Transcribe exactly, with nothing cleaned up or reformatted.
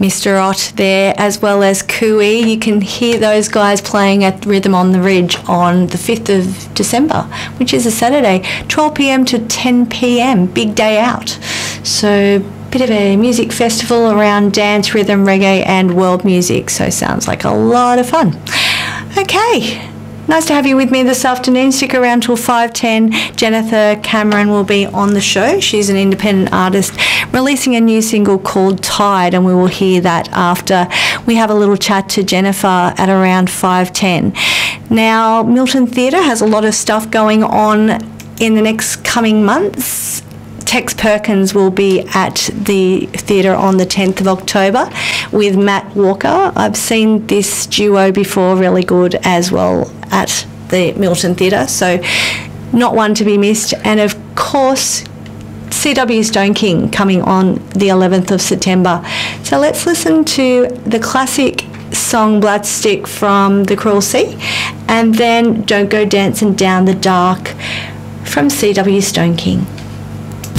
Mister Ott there, as well as Cooey. You can hear those guys playing at Rhythm on the Ridge on the fifth of December, which is a Saturday, twelve p m to ten p m, big day out. So bit of a music festival around dance, rhythm, reggae and world music, so sounds like a lot of fun. Okay. Nice to have you with me this afternoon. Stick around till five ten. Jennifer Cameron will be on the show. She's an independent artist releasing a new single called Tide, and we will hear that after we have a little chat to Jennifer at around five ten. Now, Milton Theatre has a lot of stuff going on in the next coming months. Tex Perkins will be at the theatre on the tenth of October with Matt Walker. I've seen this duo before, really good as well at the Milton Theatre, so not one to be missed. And of course, C W Stone King coming on the eleventh of September. So let's listen to the classic song Black Stick from The Cruel Sea, and then Don't Go Dancing Down the Dark from C W Stone King.